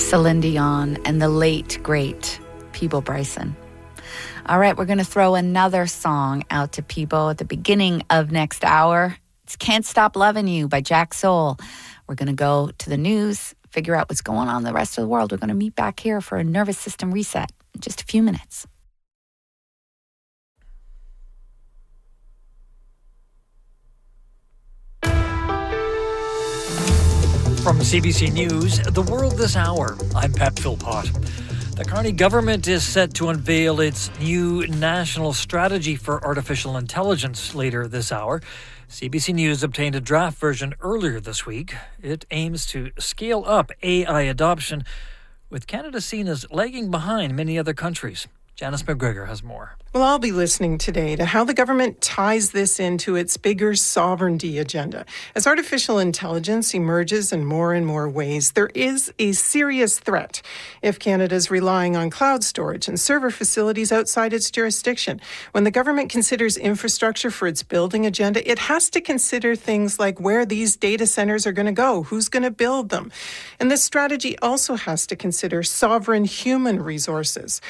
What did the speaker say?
Celine Dion and the late, great Peabo Bryson. All right, we're going to throw another song out to Peabo at the beginning of next hour. It's Can't Stop Loving You by Jack Soul. We're going to go to the news, figure out what's going on in the rest of the world. We're going to meet back here for a nervous system reset in just a few minutes. From CBC News, The World This Hour, I'm Pat Philpott. The Carney government is set to unveil its new national strategy for artificial intelligence later this hour. CBC News obtained a draft version earlier this week. It aims to scale up AI adoption, with Canada seen as lagging behind many other countries. Janice McGregor has more. Well, I'll be listening today to how the government ties this into its bigger sovereignty agenda. As artificial intelligence emerges in more ways, there is a serious threat if Canada's relying on cloud storage and server facilities outside its jurisdiction. When the government considers infrastructure for its building agenda, it has to consider things like where these data centers are going to go, who's going to build them. And this strategy also has to consider sovereign human resources.